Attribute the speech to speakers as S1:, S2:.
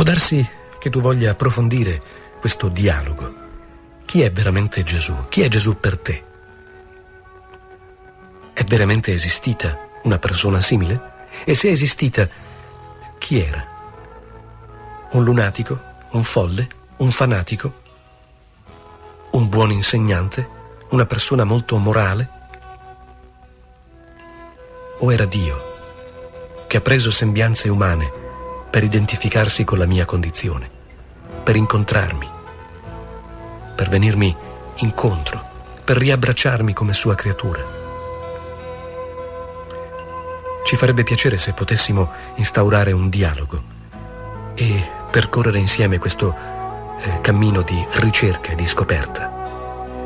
S1: darsi che tu voglia approfondire questo dialogo. Chi è veramente Gesù? Chi è Gesù per te? È veramente esistita una persona simile? E se è esistita, chi era? Un lunatico? Un folle? Un fanatico? Un buon insegnante? Una persona molto morale? O era Dio, che ha preso sembianze umane per identificarsi con la mia condizione, per incontrarmi, per venirmi incontro, per riabbracciarmi come sua creatura? Ci farebbe piacere se potessimo instaurare un dialogo e percorrere insieme questo cammino di ricerca e di scoperta.